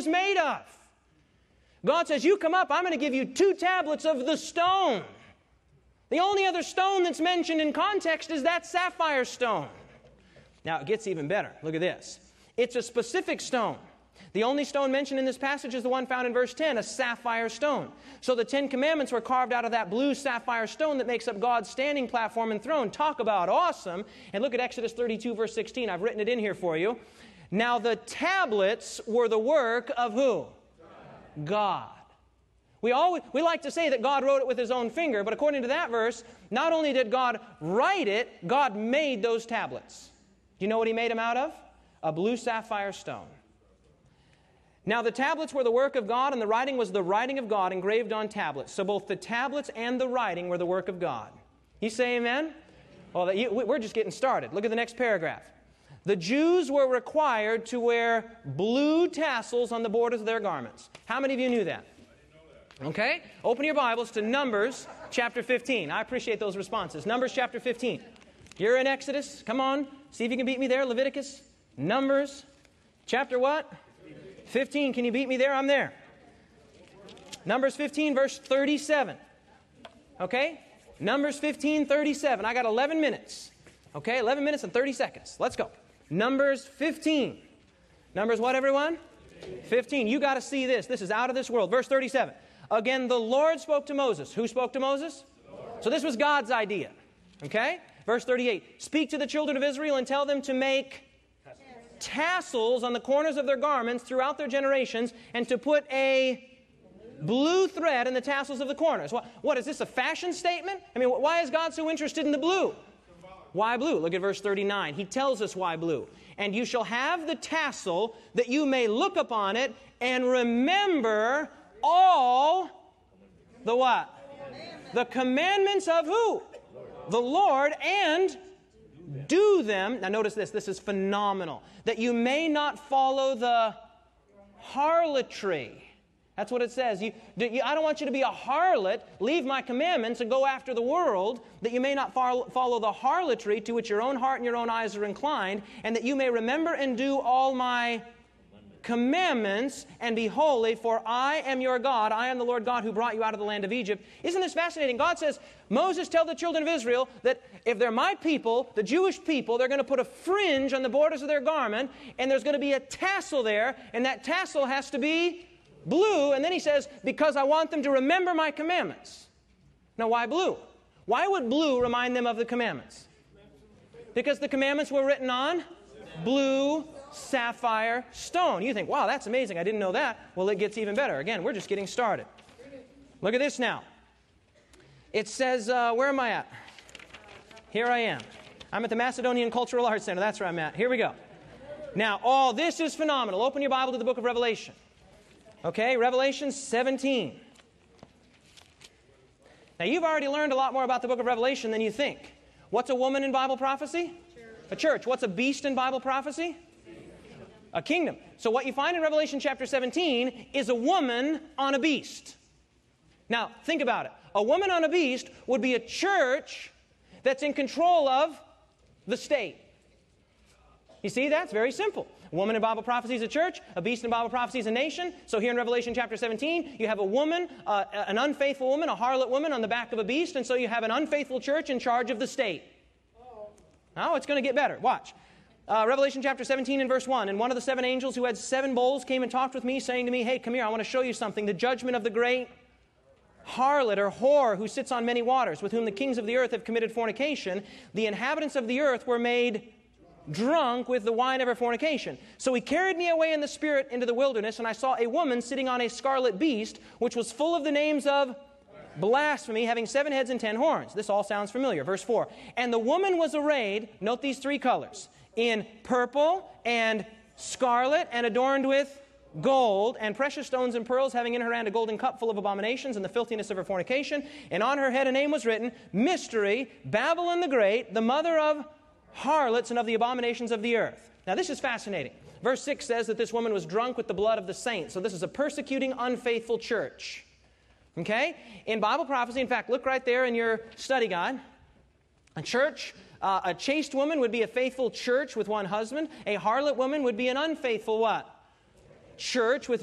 is made of. God says, you come up, I'm going to give you 2 tablets of the stone. The only other stone that's mentioned in context is that sapphire stone. Now, it gets even better. Look at this. It's a specific stone. The only stone mentioned in this passage is the one found in verse 10, a sapphire stone. So the 10 commandments were carved out of that blue sapphire stone that makes up God's standing platform and throne. Talk about awesome. And look at Exodus 32, verse 16. I've written it in here for you. Now the tablets were the work of who? God. We like to say that God wrote it with His own finger, but according to that verse, not only did God write it, God made those tablets. Do you know what He made them out of? A blue sapphire stone. Now the tablets were the work of God, and the writing was the writing of God engraved on tablets. So both the tablets and the writing were the work of God. You say amen? Well, we're just getting started. Look at the next paragraph. The Jews were required to wear blue tassels on the borders of their garments. How many of you knew that? Okay? Open your Bibles to Numbers chapter 15. I appreciate those responses. Numbers chapter 15. You're in Exodus. Come on. See if you can beat me there. Leviticus. Numbers. Chapter what? 15. Can you beat me there? I'm there. Numbers 15, verse 37. Okay? Numbers 15, 37. I got 11 minutes. Okay? 11 minutes and 30 seconds. Let's go. Numbers 15. Numbers what, everyone? 15. You got to see this. This is out of this world. Verse 37. Again, the Lord spoke to Moses. Who spoke to Moses? So this was God's idea. Okay? Verse 38. Speak to the children of Israel and tell them to make tassels on the corners of their garments throughout their generations, and to put a blue thread in the tassels of the corners. What is this, a fashion statement? I mean, why is God so interested in the blue? Why blue? Look at verse 39. He tells us why blue. And you shall have the tassel that you may look upon it and remember all the what? The commandments of who? The Lord, and do them. Now notice this. This is phenomenal. That you may not follow the harlotry. That's what it says. I don't want you to be a harlot, leave my commandments and go after the world, that you may not follow the harlotry to which your own heart and your own eyes are inclined, and that you may remember and do all my commandments and be holy, for I am your God. I am the Lord God who brought you out of the land of Egypt. Isn't this fascinating? God says, Moses, tell the children of Israel that if they're my people, the Jewish people, they're going to put a fringe on the borders of their garment, and there's going to be a tassel there, and that tassel has to be blue. And then he says, because I want them to remember my commandments. Now, why blue? Why would blue remind them of the commandments? Because the commandments were written on blue sapphire stone. You think, wow, that's amazing. I didn't know that. Well, it gets even better. Again, we're just getting started. Look at this now. It says, where am I at? Here I am. I'm at the Macedonian Cultural Arts Center. That's where I'm at. Here we go. Now, this is phenomenal. Open your Bible to the book of Revelation. Okay, Revelation 17. Now, you've already learned a lot more about the book of Revelation than you think. What's a woman in Bible prophecy? A church. What's a beast in Bible prophecy? A kingdom. So what you find in Revelation chapter 17 is a woman on a beast. Now, think about it. A woman on a beast would be a church that's in control of the state. You see, that's very simple. A woman in Bible prophecy is a church. A beast in Bible prophecy is a nation. So here in Revelation chapter 17, you have a woman, an unfaithful woman, a harlot woman on the back of a beast. And so you have an unfaithful church in charge of the state. Now it's going to get better. Watch. Revelation chapter 17 and verse 1. And one of the 7 angels who had 7 bowls came and talked with me, saying to me, hey, come here, I want to show you something. The judgment of the great harlot or whore who sits on many waters, with whom the kings of the earth have committed fornication. The inhabitants of the earth were made drunk with the wine of her fornication. So he carried me away in the spirit into the wilderness, and I saw a woman sitting on a scarlet beast, which was full of the names of blasphemy, having 7 heads and 10 horns. This all sounds familiar. Verse 4. And the woman was arrayed, note these 3 colors, in purple and scarlet, and adorned with gold and precious stones and pearls, having in her hand a golden cup full of abominations and the filthiness of her fornication. And on her head a name was written, Mystery, Babylon the Great, the mother of harlots and of the abominations of the earth. Now this is fascinating. Verse 6 says that this woman was drunk with the blood of the saints. So this is a persecuting, unfaithful church. Okay? In Bible prophecy, in fact, look right there in your study guide. A church, a chaste woman would be a faithful church with one husband. A harlot woman would be an unfaithful what? Church with